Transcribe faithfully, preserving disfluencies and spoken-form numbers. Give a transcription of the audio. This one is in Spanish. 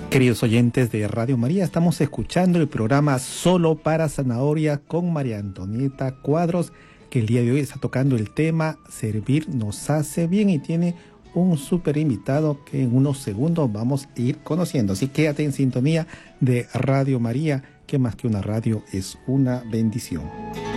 Queridos oyentes de Radio María, estamos escuchando el programa Solo para Zanahoria con María Antonieta Cuadros, que el día de hoy está tocando el tema Servir nos hace bien y tiene un súper invitado que en unos segundos vamos a ir conociendo. Así que quédate en sintonía de Radio María, que más que una radio es una bendición.